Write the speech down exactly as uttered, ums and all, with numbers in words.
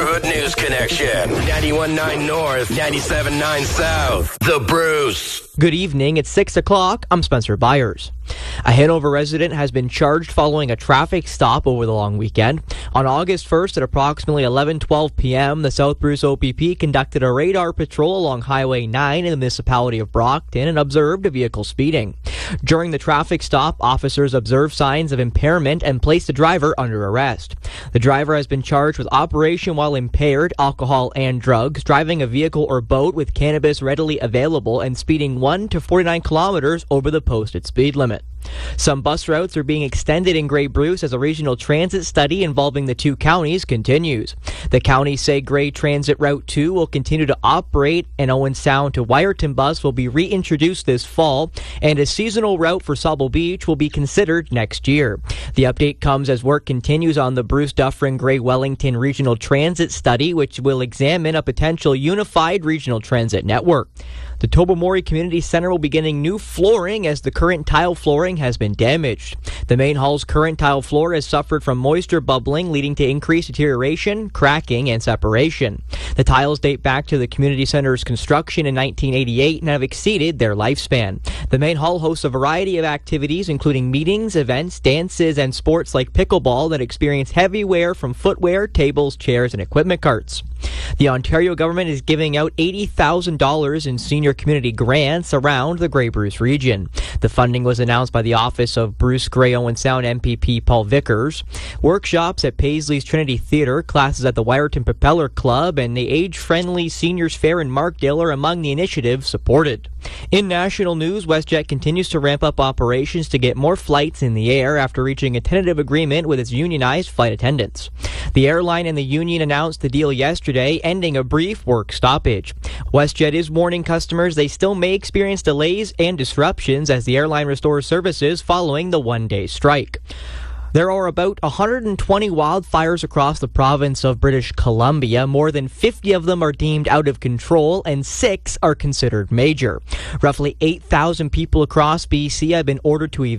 Good News Connection. ninety-one point nine North, ninety-seven point nine South. The Bruce. Good evening. It's six o'clock. I'm Spencer Byers. A Hanover resident has been charged following a traffic stop over the long weekend. On August first at approximately eleven twelve p.m., the South Bruce O P P conducted a radar patrol along Highway nine in the municipality of Brockton and observed a vehicle speeding. During the traffic stop, officers observed signs of impairment and placed the driver under arrest. The driver has been charged with operation while impaired, alcohol and drugs, driving a vehicle or boat with cannabis readily available, and speeding one to forty-nine kilometers over the posted speed limit. Some bus routes are being extended in Grey Bruce as a regional transit study involving the two counties continues. The counties say Grey Transit Route two will continue to operate, and Owen Sound to Wyerton bus will be reintroduced this fall, and a seasonal route for Sauble Beach will be considered next year. The update comes as work continues on the Bruce Dufferin Grey Wellington Regional Transit Study, which will examine a potential unified regional transit network. The Tobermory Community Center will be getting new flooring as the current tile flooring has been damaged. The main hall's current tile floor has suffered from moisture bubbling, leading to increased deterioration, cracking, and separation. The tiles date back to the community center's construction in nineteen eighty-eight and have exceeded their lifespan. The main hall hosts a variety of activities, including meetings, events, dances, and sports like pickleball that experience heavy wear from footwear, tables, chairs, and equipment carts. The Ontario government is giving out eighty thousand dollars in senior community grants around the Grey Bruce region. The funding was announced by the Office of Bruce Grey Owen Sound M P P Paul Vickers. Workshops at Paisley's Trinity Theatre, classes at the Wyerton Propeller Club, and the age-friendly Seniors Fair in Markdale are among the initiatives supported. In national news, WestJet continues to ramp up operations to get more flights in the air after reaching a tentative agreement with its unionized flight attendants. The airline and the union announced the deal yesterday, ending a brief work stoppage. WestJet is warning customers they still may experience delays and disruptions as the airline restores services following the one-day strike. There are about one hundred twenty wildfires across the province of British Columbia. More than fifty of them are deemed out of control, and six are considered major. Roughly eight thousand people across B C have been ordered to evacuate.